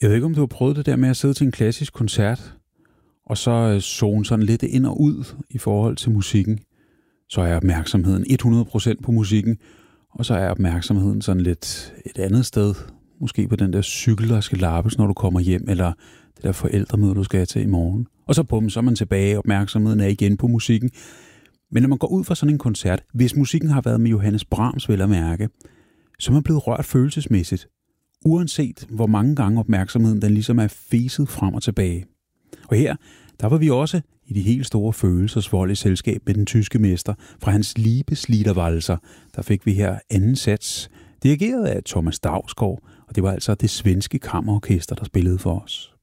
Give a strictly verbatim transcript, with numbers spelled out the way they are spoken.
Jeg ved ikke, om du har prøvet det der med at sidde til en klassisk koncert, og så zone sådan lidt ind og ud i forhold til musikken. Så er opmærksomheden hundrede procent på musikken, og så er opmærksomheden sådan lidt et andet sted. Måske på den der cykel, der skal lappes, når du kommer hjem, eller det der forældremøde, du skal have til i morgen. Og så på dem, så er man tilbage, opmærksomheden er igen på musikken. Men når man går ud fra sådan en koncert, hvis musikken har været med Johannes Brahms, vel at mærke, så er man blevet rørt følelsesmæssigt. Uanset hvor mange gange opmærksomheden den ligesom er feset frem og tilbage. Og her, der var vi også i de helt store følelsesvold i selskab med den tyske mester fra hans Liebesliedervalser. Der fik vi her anden sats, dirigeret af Thomas Dausgaard, og det var altså det svenske kammerorkester, der spillede for os.